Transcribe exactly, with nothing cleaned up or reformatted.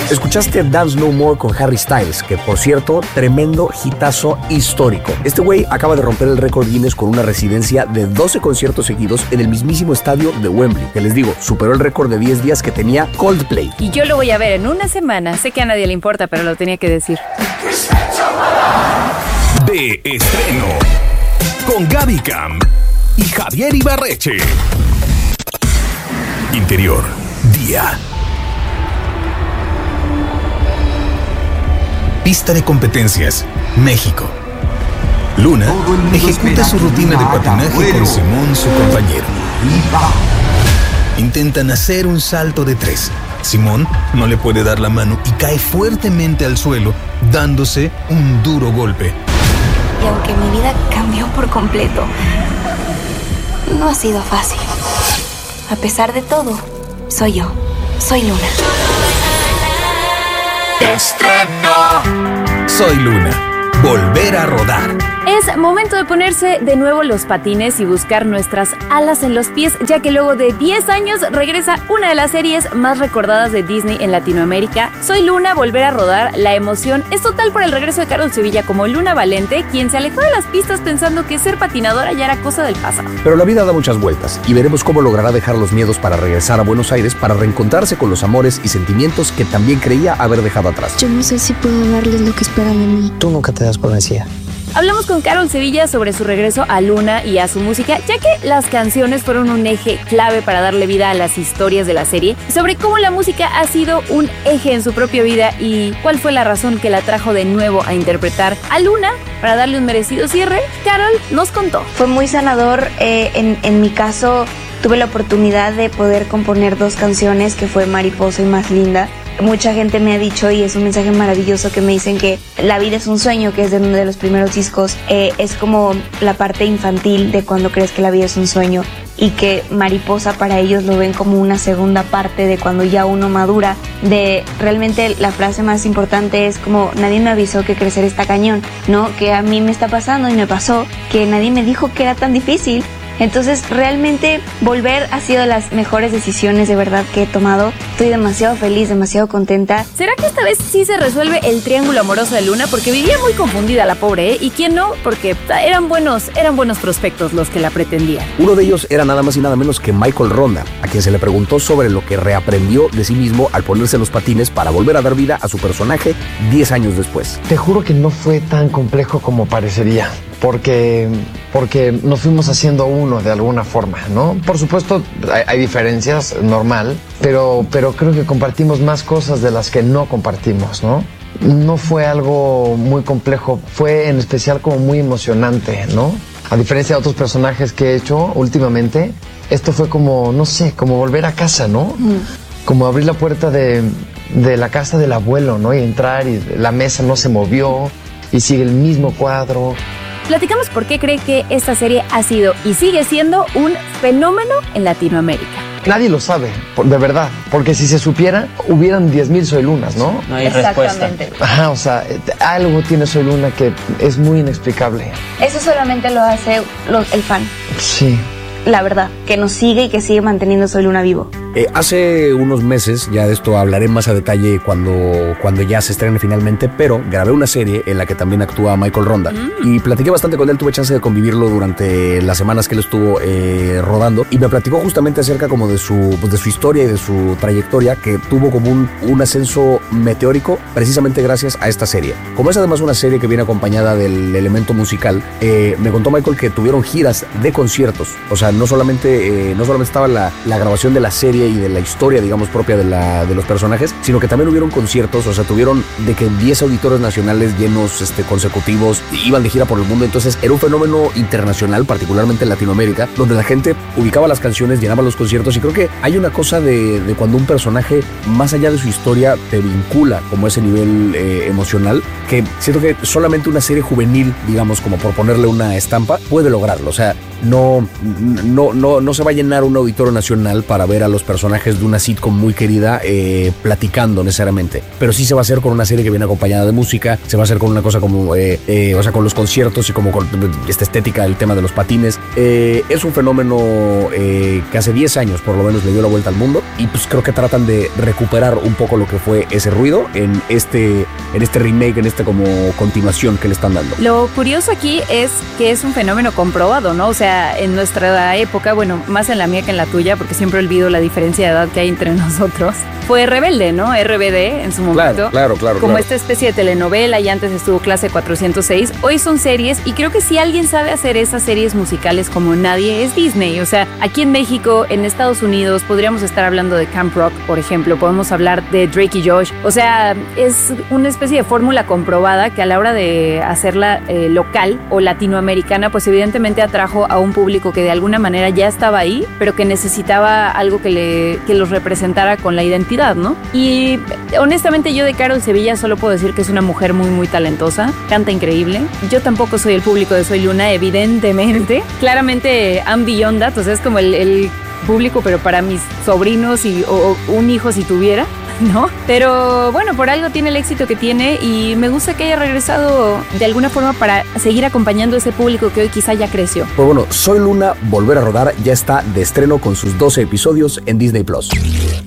Escuchaste Dance No More con Harry Styles, que por cierto, tremendo hitazo histórico. Este güey acaba de romper el récord Guinness con una residencia de doce conciertos seguidos en el mismísimo estadio de Wembley, que les digo, superó el récord de diez días que tenía Coldplay. Y yo lo voy a ver en una semana. Sé que a nadie le importa, pero lo tenía que decir. De estreno con Gaby Cam y Javier Ibarreche. Interior, día. Pista de competencias, México. Luna ejecuta su rutina de patinaje con Simón, su compañero. Intentan hacer un salto de tres. Simón no le puede dar la mano y cae fuertemente al suelo, dándose un duro golpe. Y aunque mi vida cambió por completo, no ha sido fácil. A pesar de todo, soy yo. Soy Luna. Estreno. Soy Luna. Volver a rodar. Es momento de ponerse de nuevo los patines y buscar nuestras alas en los pies, ya que luego de diez años regresa una de las series más recordadas de Disney en Latinoamérica. Soy Luna, volver a rodar. La emoción es total por el regreso de Carol Sevilla como Luna Valente, quien se alejó de las pistas pensando que ser patinadora ya era cosa del pasado. Pero la vida da muchas vueltas y veremos cómo logrará dejar los miedos para regresar a Buenos Aires para reencontrarse con los amores y sentimientos que también creía haber dejado atrás. Yo no sé si puedo darles lo que esperan de mí. Tú nunca te das por vencida. Hablamos con Carol Sevilla sobre su regreso a Luna y a su música, ya que las canciones fueron un eje clave para darle vida a las historias de la serie, sobre cómo la música ha sido un eje en su propia vida y cuál fue la razón que la trajo de nuevo a interpretar a Luna para darle un merecido cierre. Carol nos contó. Fue muy sanador. Eh, en, en mi caso, tuve la oportunidad de poder componer dos canciones, que fue Mariposa y Más Linda. Mucha gente me ha dicho, y es un mensaje maravilloso, que me dicen que La vida es un sueño, que es de uno de los primeros discos, eh, es como la parte infantil de cuando crees que la vida es un sueño, y que Mariposa para ellos lo ven como una segunda parte de cuando ya uno madura. De realmente la frase más importante es como: nadie me avisó que crecer está cañón, ¿no? Que a mí me está pasando y me pasó, que nadie me dijo que era tan difícil. Entonces realmente volver ha sido de las mejores decisiones de verdad que he tomado. Estoy demasiado feliz, demasiado contenta. ¿Será que esta vez sí se resuelve el triángulo amoroso de Luna? Porque vivía muy confundida la pobre, ¿eh? ¿Y quién no? Porque eran buenos, eran buenos prospectos los que la pretendían. Uno de ellos era nada más y nada menos que Michael Ronda, a quien se le preguntó sobre lo que reaprendió de sí mismo al ponerse los patines para volver a dar vida a su personaje diez años después. Te juro que no fue tan complejo como parecería. Porque, porque nos fuimos haciendo uno de alguna forma, ¿no? Por supuesto, hay, hay diferencias, normal, pero, pero creo que compartimos más cosas de las que no compartimos, ¿no? No fue algo muy complejo, fue en especial como muy emocionante, ¿no? A diferencia de otros personajes que he hecho últimamente, esto fue como, no sé, como volver a casa, ¿no? Mm. Como abrir la puerta de, de la casa del abuelo, ¿no? Y entrar y la mesa no se movió y sigue el mismo cuadro. Platicamos por qué cree que esta serie ha sido y sigue siendo un fenómeno en Latinoamérica. Nadie lo sabe, de verdad, porque si se supiera, hubieran diez mil Soy Lunas, ¿no? No hay respuesta. Ajá, o sea, algo tiene Soy Luna que es muy inexplicable. Eso solamente lo hace lo, el fan. Sí. La verdad, que nos sigue y que sigue manteniendo Soy Luna vivo. Eh, hace unos meses, ya de esto hablaré más a detalle cuando, cuando ya se estrene finalmente, pero grabé una serie en la que también actúa Michael Ronda mm. y platiqué bastante con él, tuve chance de convivirlo durante las semanas que él estuvo eh, rodando y me platicó justamente acerca como de su, pues de su historia y de su trayectoria, que tuvo como un, un ascenso meteórico precisamente gracias a esta serie. Como es además una serie que viene acompañada del elemento musical, eh, me contó Michael que tuvieron giras de conciertos, o sea, no solamente, eh, no solamente estaba la, la grabación de la serie y de la historia, digamos, propia de, la, de los personajes, sino que también hubieron conciertos, o sea, tuvieron de que diez auditorios nacionales llenos este, consecutivos, iban de gira por el mundo, entonces era un fenómeno internacional, particularmente en Latinoamérica, donde la gente ubicaba las canciones, llenaba los conciertos, y creo que hay una cosa de, de cuando un personaje, más allá de su historia, te vincula como ese nivel eh, emocional, que siento que solamente una serie juvenil, digamos, como por ponerle una estampa, puede lograrlo. O sea, no, no, no, no se va a llenar un auditorio nacional para ver a los personajes de una sitcom muy querida eh, platicando necesariamente, pero sí se va a hacer con una serie que viene acompañada de música, se va a hacer con una cosa como, eh, eh, o sea, con los conciertos y como con esta estética del tema de los patines. Eh, es un fenómeno eh, que hace diez años por lo menos le dio la vuelta al mundo y pues creo que tratan de recuperar un poco lo que fue ese ruido en este, en este remake, en esta como continuación que le están dando. Lo curioso aquí es que es un fenómeno comprobado, ¿no? O sea, en nuestra época, bueno, más en la mía que en la tuya, porque siempre olvido la diferencia de edad que hay entre nosotros, fue Rebelde, ¿no? R B D en su momento. Claro, claro, claro. Como claro. esta especie de telenovela y antes estuvo Clase cuatrocientos seis. Hoy son series y creo que si alguien sabe hacer esas series musicales como nadie es Disney. O sea, aquí en México, en Estados Unidos, podríamos estar hablando de Camp Rock, por ejemplo. Podemos hablar de Drake y Josh. O sea, es una especie de fórmula comprobada que a la hora de hacerla eh, local o latinoamericana, pues evidentemente atrajo a un público que de alguna manera ya estaba ahí, pero que necesitaba algo que, le, que los representara con la identidad, ¿no? Y honestamente yo de Carol Sevilla solo puedo decir que es una mujer muy muy talentosa, canta increíble. Yo tampoco soy el público de Soy Luna, evidentemente. Claramente I'm beyond that, o sea, es como el, el público, pero para mis sobrinos y, o, o un hijo si tuviera, ¿no? Pero bueno, por algo tiene el éxito que tiene y me gusta que haya regresado de alguna forma para seguir acompañando a ese público que hoy quizá ya creció. Pues bueno, Soy Luna, volver a rodar, ya está de estreno con sus doce episodios en Disney Plus.